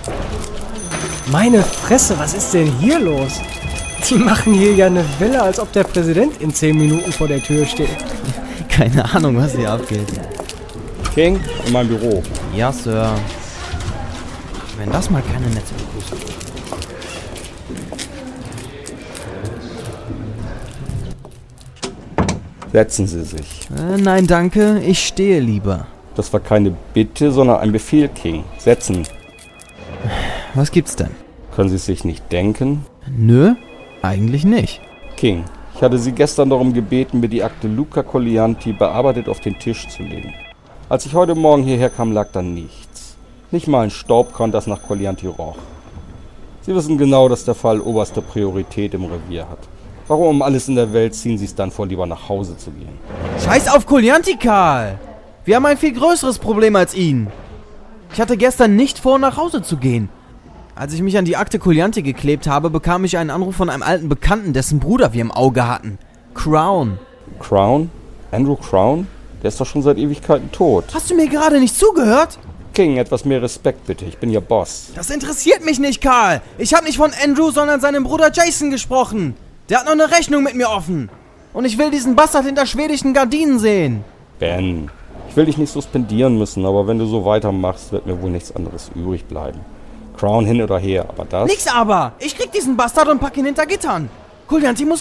Meine Fresse, was ist denn hier los? Die machen hier ja eine Welle, als ob der Präsident in 10 Minuten vor der Tür steht. Keine Ahnung, was hier abgeht. King, in meinem Büro. Ja, Sir. Wenn das mal keine nette Begrüßung ist. Setzen Sie sich. Nein, danke. Ich stehe lieber. Das war keine Bitte, sondern ein Befehl, King. Setzen. Was gibt's denn? Können Sie es sich nicht denken? Nö, eigentlich nicht. King, ich hatte Sie gestern darum gebeten, mir die Akte Luca Collianti bearbeitet auf den Tisch zu legen. Als ich heute Morgen hierher kam, lag da nichts. Nicht mal ein Staubkorn, das nach Collianti roch. Sie wissen genau, dass der Fall oberste Priorität im Revier hat. Warum um alles in der Welt ziehen Sie es dann vor, lieber nach Hause zu gehen? Scheiß auf Collianti, Karl! Wir haben ein viel größeres Problem als ihn. Ich hatte gestern nicht vor, nach Hause zu gehen. Als ich mich an die Akte Collianti geklebt habe, bekam ich einen Anruf von einem alten Bekannten, dessen Bruder wir im Auge hatten. Crown. Crown? Andrew Crown? Der ist doch schon seit Ewigkeiten tot. Hast du mir gerade nicht zugehört? King, etwas mehr Respekt bitte. Ich bin Ihr Boss. Das interessiert mich nicht, Karl. Ich habe nicht von Andrew, sondern seinem Bruder Jason gesprochen. Der hat noch eine Rechnung mit mir offen. Und ich will diesen Bastard hinter schwedischen Gardinen sehen. Ben, ich will dich nicht suspendieren müssen, aber wenn du so weitermachst, wird mir wohl nichts anderes übrig bleiben. Crown hin oder her, aber das... Nix aber. Ich krieg diesen Bastard und pack ihn hinter Gittern. Collianti muss